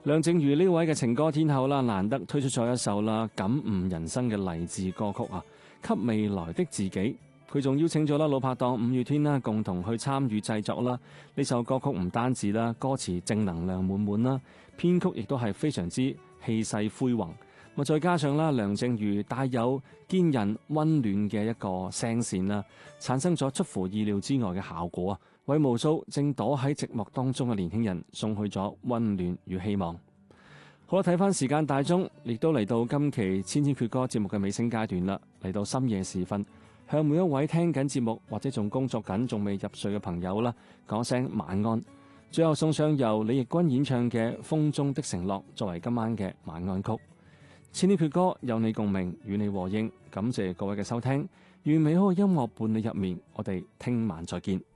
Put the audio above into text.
梁靜茹呢位嘅情歌天后啦，難得推出咗一首啦感悟人生嘅勵志歌曲啊，給未來的自己。佢仲邀請咗啦老拍檔五月天啦，共同去參與製作啦。呢首歌曲唔單止啦，歌詞正能量滿滿啦，編曲亦都係非常之氣勢恢宏。再加上啦，梁靜茹帶有堅韌溫暖嘅一個聲線啦，產生咗出乎意料之外嘅效果啊！為無數正躲喺寂寞當中嘅年輕人送去咗溫暖與希望。好啦，睇翻時間大鐘，亦都嚟到今期千千闕歌節目嘅尾聲階段啦。嚟到深夜時分，向每一位聽緊節目或者仲工作緊仲未入睡嘅朋友啦，講聲晚安。最後送上由李翊君演唱嘅《風中的承諾》作為今晚嘅晚安曲。千千闕歌有你共鳴，與你和應，感謝各位嘅收聽，願美好嘅音樂伴你入眠，我哋聽晚再見。